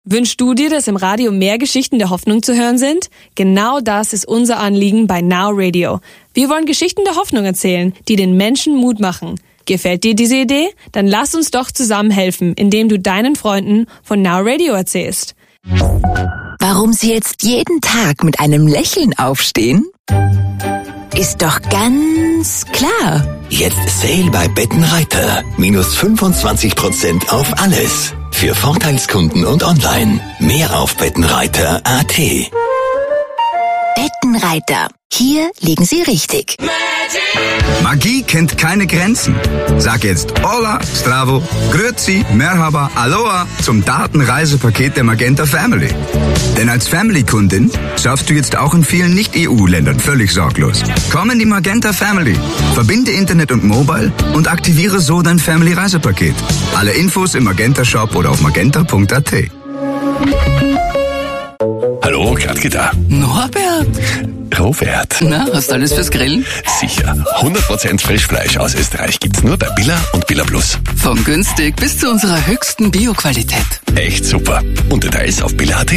Wünschst du dir, dass im Radio mehr Geschichten der Hoffnung zu hören sind? Genau das ist unser Anliegen bei Now Radio. Wir wollen Geschichten der Hoffnung erzählen, die den Menschen Mut machen. Gefällt dir diese Idee? Dann lass uns doch zusammen helfen, indem du deinen Freunden von Now Radio erzählst. Warum Sie jetzt jeden Tag mit einem Lächeln aufstehen? Ist doch ganz klar. Jetzt Sale bei Bettenreiter. Minus 25% auf alles. Für Vorteilskunden und online. Mehr auf Bettenreiter.at. Bettenreiter. Hier liegen Sie richtig. Magie kennt keine Grenzen. Sag jetzt Hola, Stravo, Grüezi, Merhaba, Aloha zum Datenreisepaket der Magenta Family. Denn als Family-Kundin surfst du jetzt auch in vielen Nicht-EU-Ländern völlig sorglos. Komm in die Magenta Family, verbinde Internet und Mobile und aktiviere so dein Family-Reisepaket. Alle Infos im Magenta-Shop oder auf magenta.at. Hallo, Gladke da. Norbert. Robert. Na, hast du alles fürs Grillen? Sicher. 100% Frischfleisch aus Österreich gibt's nur bei Billa und Billa Plus. Vom günstig bis zu unserer höchsten Bio-Qualität. Echt super. Und Details auf billa.at.